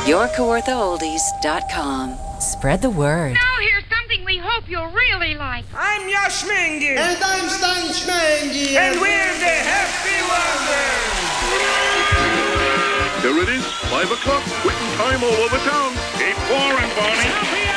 YourKawarthaOldies.com. Spread the word. Now here's something we hope you'll really like. I'm Yash Mengi. And I'm Stan Schmengi. And we're the Happy Wonders. Here it is, 5 o'clock, quitting time all over town. Keep pouring, Barney. Happy